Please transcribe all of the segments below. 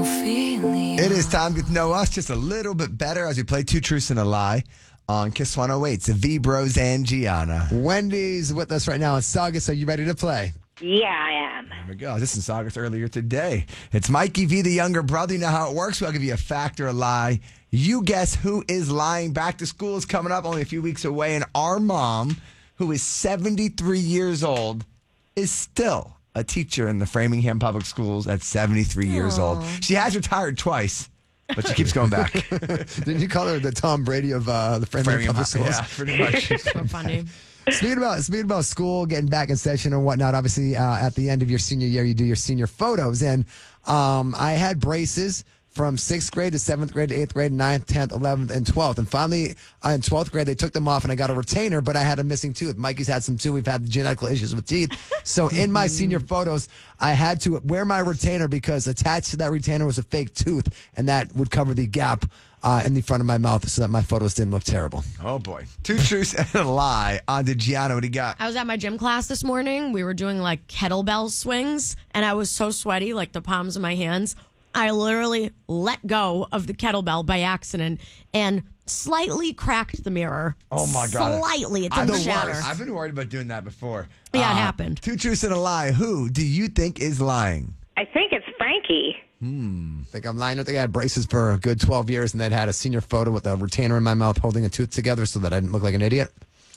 It is time to get to know us just a little bit better as we play Two Truths and a Lie on Kiss 108. It's V Bros and Gianna. Wendy's with us right now in Saugus. Are you ready to play? Yeah, I am. There we go. This is Saugus earlier today. It's Mikey V, the younger brother. You know how it works. We'll give you a fact or a lie. You guess who is lying. Back to school is coming up only a few weeks away, and our mom, who is 73 years old, is still a teacher in the Framingham Public Schools at 73 years old. She has retired twice, but she keeps going back. Didn't you call her the Tom Brady of the Framingham Public Schools? Yeah, pretty much. So funny. Speaking about school, getting back in session and whatnot, obviously at the end of your senior year, you do your senior photos. And I had braces from 6th grade to 7th grade to 8th grade, 9th, 10th, 11th, and 12th. And finally, in 12th grade, they took them off and I got a retainer, but I had a missing tooth. Mikey's had some too. We've had genetic issues with teeth. So in my senior photos, I had to wear my retainer because attached to that retainer was a fake tooth, and that would cover the gap in the front of my mouth so that my photos didn't look terrible. Oh, boy. Two truths and a lie. On to Gianna. What do you got? I was at my gym class this morning. We were doing like kettlebell swings, and I was so sweaty, like the palms of my hands. I literally let go of the kettlebell by accident and slightly cracked the mirror. Oh, my God. Slightly. It didn't shatter. I've been worried about doing that before. Yeah, it happened. Two truths and a lie. Who do you think is lying? I think it's Frankie. I think I'm lying. I think I had braces for a good 12 years and then had a senior photo with a retainer in my mouth holding a tooth together so that I didn't look like an idiot.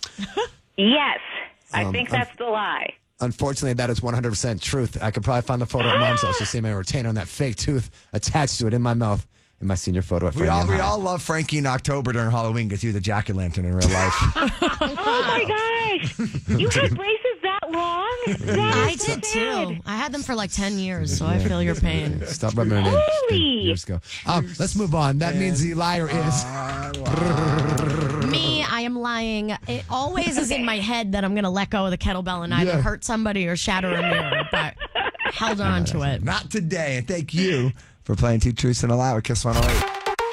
Yes, I think that's the lie. Unfortunately, that is 100% truth. I could probably find the photo at mom's house to see my retainer on that fake tooth attached to it in my mouth in my senior photo at We Framingham High. all love Frankie in October during Halloween because he was a jack-o'-lantern in real life. Oh, my gosh. You had braces that long? I did too. I had them for like 10 years, so I feel your pain. Stop rubbing it in. Holy. Years ago. Let's move on. That means the liar is... Me, I am lying. It always is in my head that I'm going to let go of the kettlebell and either hurt somebody or shatter a mirror, but held on to it. Not today. And thank you for playing Two Truths and a Lie with Kiss 108.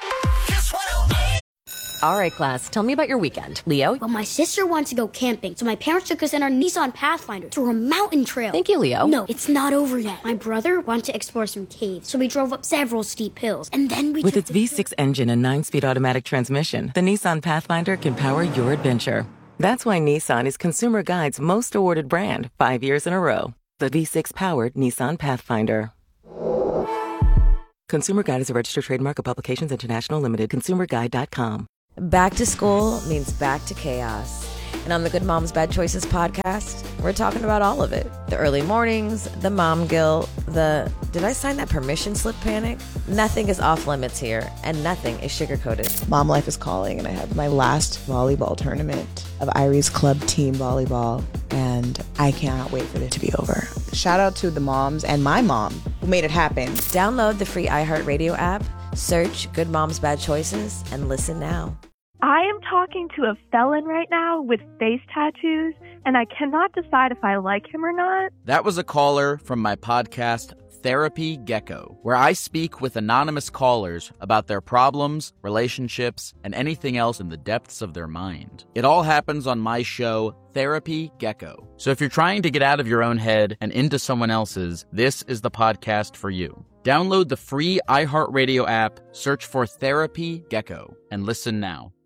All right, class, tell me about your weekend. Leo? Well, my sister wants to go camping, so my parents took us in our Nissan Pathfinder through a mountain trail. Thank you, Leo. No, it's not over yet. My brother wanted to explore some caves, so we drove up several steep hills, and then we With took its V6 engine and 9-speed automatic transmission, the Nissan Pathfinder can power your adventure. That's why Nissan is Consumer Guide's most awarded brand 5 years in a row. The V6-powered Nissan Pathfinder. Consumer Guide is a registered trademark of Publications International Limited. ConsumerGuide.com. Back to school means back to chaos. And on the Good Moms Bad Choices podcast, we're talking about all of it. The early mornings, the mom guilt, the did I sign that permission slip panic? Nothing is off limits here, and nothing is sugar-coated. Mom life is calling, and I have my last volleyball tournament of Irie's club team volleyball, and I cannot wait for it to be over. Shout out to the moms and my mom who made it happen. Download the free iHeartRadio app, search Good Moms Bad Choices, and listen now. I am talking to a felon right now with face tattoos, and I cannot decide if I like him or not. That was a caller from my podcast, Therapy Gecko, where I speak with anonymous callers about their problems, relationships, and anything else in the depths of their mind. It all happens on my show, Therapy Gecko. So if you're trying to get out of your own head and into someone else's, this is the podcast for you. Download the free iHeartRadio app, search for Therapy Gecko, and listen now.